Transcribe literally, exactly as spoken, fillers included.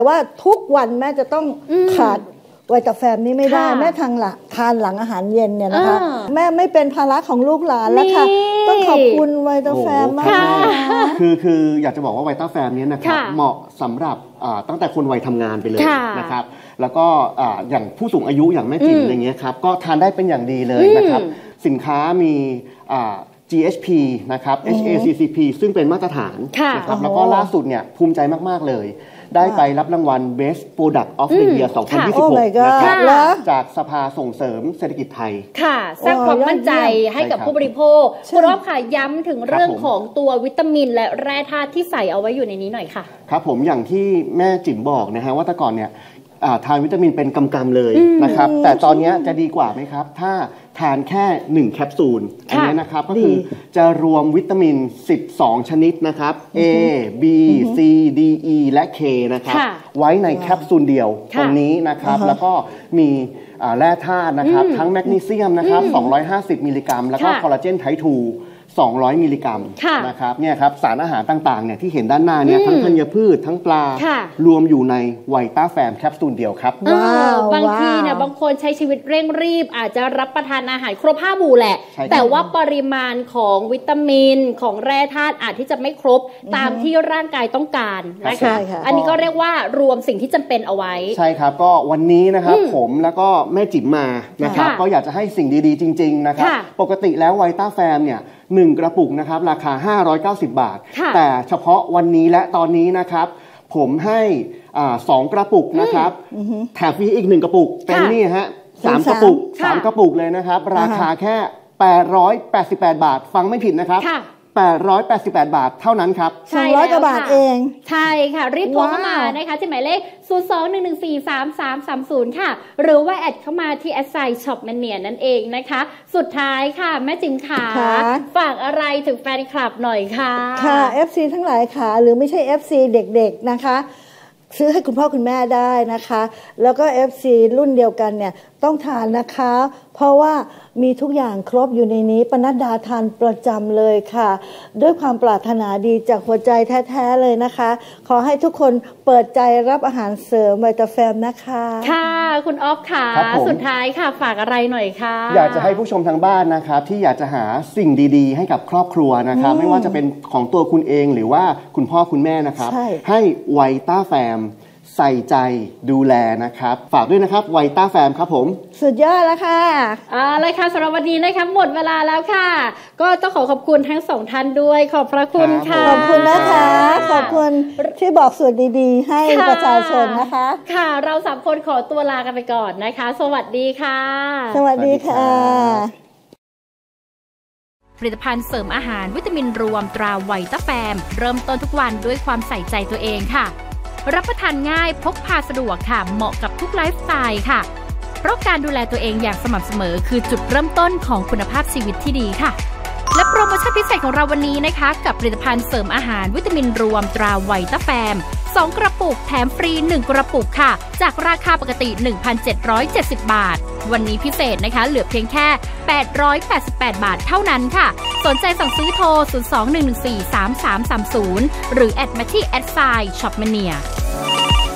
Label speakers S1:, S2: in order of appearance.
S1: ว่าทุกวันแม่จะต้องขาดไวตาแฟมนี่ไม่ได้แม่ทางหลักทานหลังอาหารเย็นเนี่ยนะคะแม่ไม่เป็นภาระของลูกหลานแล้วค่ะต้องขอบคุณไวตาแฟมมาก
S2: คือคืออยากจะบอกว่าไวตาแฟมนี้นะครับเหมาะสำหรับตั้งแต่คนวัยทำงานไปเลยนะครับแล้วก็อย่างผู้สูงอายุอย่างแม่จิ๋มอะไรเงี้ยครับก็ทานได้เป็นอย่างดีเลยนะครับสินค้ามี จี เอช พี นะครับ เอช เอ ซี ซี พี ซึ่งเป็นมาตรฐานนะครับแล้วก็ล่าสุดเนี่ยภูมิใจมากๆเลยได้ไปรับรางวัล Best Product of the Year สองพันยี่สิบหกนะครับจากสภาส่งเสริมเศรษฐกิจไทย
S3: ค่ะสร้างความมั่นใจให้กับผู้บริโภคคุณรอบค่ะย้ำถึงเรื่องของตัววิตามินและแร่ธาตุที่ใส่เอาไว้อยู่ในนี้หน่อยค่ะ
S2: ครับผมอย่างที่แม่จิ๋มบอกนะฮะว่าแต่ก่อนเนี่ยทานวิตามินเป็นกำๆเลยนะครับแต่ตอนนี้จะดีกว่าไหมครับถ้าทานแค่หนึ่งแคปซูลอันนี้นะครับก็คือจะรวมวิตามินสิบสองชนิดนะครับ A B C D E และ K นะครับไว้ในแคปซูลเดียวตรงนี้นะครับแล้วก็มีแร่ธาตุนะครับทั้งแมกนีเซียมนะครับสองร้อยห้าสิบมิลลิกรัมแล้วก็คอลลาเจนไทป์ทูสองร้อยมิลลิกรัมนะครับเนี่ยครับสารอาหารต่างๆเนี่ยที่เห็นด้านหน้าเนี่ยทั้งธัญพืชทั้งปลารวมอยู่ในไวต้าแฟมแคปซูลเดียวครับ
S3: บางทีเนี่ยบางคนใช้ชีวิตเร่งรีบอาจจะรับประทานอาหารครบห้าหมู่แหละแต่ว่าปริมาณของวิตามินของแร่ธาตุอาจที่จะไม่ครบตามที่ร่างกายต้องการนะคะอันนี้ก็เรียกว่ารวมสิ่งที่จำเป็นเอาไว้
S2: ใช่ครับก็วันนี้นะครับผมแล้วก็แม่จิ๋มมานะครับก็อยากจะให้สิ่งดีๆจริงๆนะครับปกติแล้วไวต้าแฟมเนี่ยหนึ่งกระปุกนะครับราคาห้าร้อยเก้าสิบบาทแต่เฉพาะวันนี้และตอนนี้นะครับผมให้สองกระปุกนะครับแถมฟรีอีกหนึ่งกระปุกเป็นนี่ฮะสามกระปุกสามกระปุกเลยนะครับราคาแค่แปดร้อยแปดสิบแปดบาทฟังไม่ผิดนะครับแปดร้อยแปดสิบแปดบาทเท่านั้นครับ
S1: สองร้อยกว่าบาทเอง
S3: ใช่ค่ะรีบโทรเข้ามานะคะที่หมายเลขศูนย์ สอง หนึ่ง หนึ่ง สี่ สาม สาม สาม ศูนย์ค่ะหรือว่าแอดเข้ามาที่แอดไซน์ช็อปแมนเนียนั่นเองนะคะสุดท้ายค่ะแม่จิ๋มขาฝากอะไรถึงแฟนคลับหน่อยค่ะ
S1: ค่ะ เอฟ ซี ทั้งหลายค่ะหรือไม่ใช่ เอฟ ซี เด็กๆนะคะซื้อให้คุณพ่อคุณแม่ได้นะคะแล้วก็ เอฟ ซี รุ่นเดียวกันเนี่ยต้องทานนะคะเพราะว่ามีทุกอย่างครบอยู่ในนี้ปนัดดาทานประจำเลยค่ะด้วยความปรารถนาดีจากหัวใจแท้ๆเลยนะคะขอให้ทุกคนเปิดใจรับอาหารเสริมไวตาแฟมนะคะ
S3: ค่ะคุณอ๊อฟค่ะสุดท้ายค่ะฝากอะไรหน่อยค่ะ
S2: อยากจะให้ผู้ชมทางบ้านนะครับที่อยากจะหาสิ่งดีๆให้กับครอบครัวนะครับไม่ว่าจะเป็นของตัวคุณเองหรือว่าคุณพ่อคุณแม่นะครับให้ไวต้าแฟมใส่ใจดูแลนะครับฝากด้วยนะครับไวต้าแฟมครับผม
S1: สุดยอดแล้วค่ะ
S3: อ่าเลยค่ะสำหรับวันนี้นะคะหมดเวลาแล้วค่ะก็ต้องขอขอบคุณทั้งสองท่านด้วยขอบพระคุณค่ะ
S1: ขอบคุณนะคะขอบคุณที่บอกสูตรดีๆให้ประชาชนนะคะ
S3: ค่ะเราสามคนขอตัวลากันไปก่อนนะคะสวัสดีค่ะ
S1: สวัสดีค่ะ
S3: ผลิตภัณฑ์เสริมอาหารวิตามินรวมตราไวต้าแฟมเริ่มต้นทุกวันด้วยความใส่ใจตัวเองค่ะรับประทานง่ายพกพาสะดวกค่ะเหมาะกับทุกไลฟ์สไตล์ค่ะเพราะการดูแลตัวเองอย่างสม่ำเสมอคือจุดเริ่มต้นของคุณภาพชีวิตที่ดีค่ะและโปรโมชั่นพิเศษของเราวันนี้นะคะกับผลิตภัณฑ์เสริมอาหารวิตามินรวมตราไวต้าแฟมสองกระปุกแถมฟรีหนึ่งกระปุกค่ะจากราคาปกติ หนึ่งพันเจ็ดร้อยเจ็ดสิบบาทวันนี้พิเศษนะคะเหลือเพียงแค่แปดร้อยแปดสิบแปดบาทเท่านั้นค่ะสนใจสั่งซื้อโทรศูนย์ สอง หนึ่ง หนึ่ง สี่ สาม สาม สาม ศูนย์หรือแอดมาที่แอดไซน์ช็อปแมเนีย